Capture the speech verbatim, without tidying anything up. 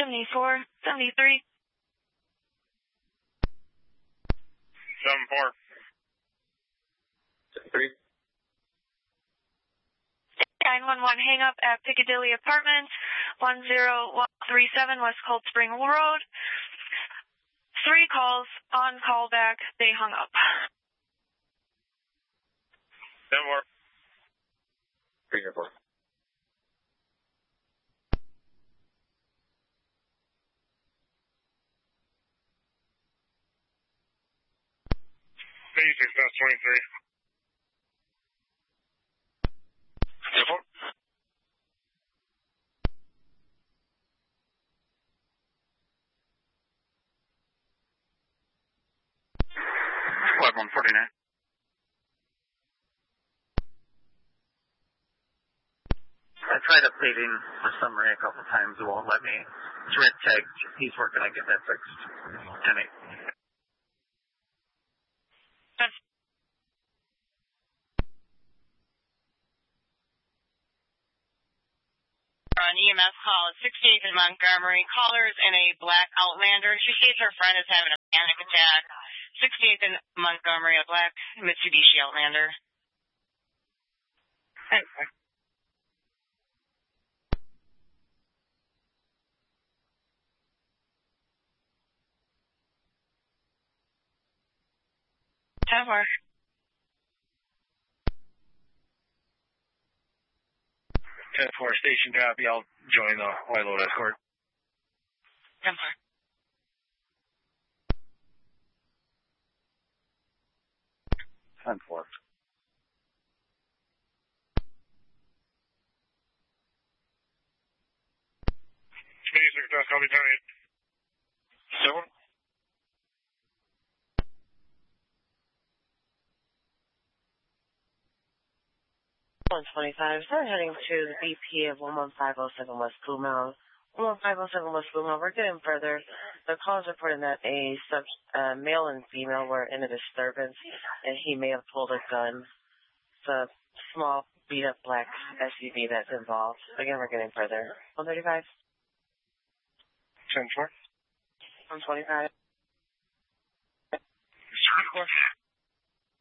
seventy-four, seventy-three. seven four. three. nine one one hang up at Piccadilly Apartments, one zero one three seven West Cold Spring Road. Three calls, on call back, they hung up. seven four. three zero four. eighty-six, that's twenty-three. zero four. Flight one forty-nine. I tried updating the summary a couple times. It won't let me. It's red tagged. He's working on getting that fixed. ten eight. On E M S call at sixty-eighth in Montgomery. Callers in a black Outlander. She says her friend is having a panic attack. sixty-eighth in Montgomery, a black Mitsubishi Outlander. ten four. ten four, station copy. I'll join the white load escort. ten four. ten four. eighty-six, that's copy ten eight. seven. one twenty-five, start heading to the B P of one one five oh seven West Blue Mountain. one one five oh seven West Blue Mountain, we're getting further. The call is reporting that a sub, uh, male and female were in a disturbance, and he may have pulled a gun. It's a small, beat-up black S U V that's involved. Again, we're getting further. one thirty-five. ten four. one twenty-five. three four.